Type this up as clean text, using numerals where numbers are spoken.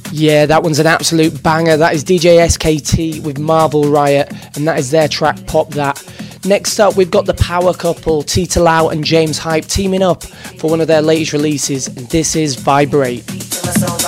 Yeah, that one's an absolute banger. That is DJ SKT with Marvel Riot, and that is their track Pop That. Next up, we've got the power couple, Tita Lau and James Hype, teaming up for one of their latest releases, and this is Vibrate.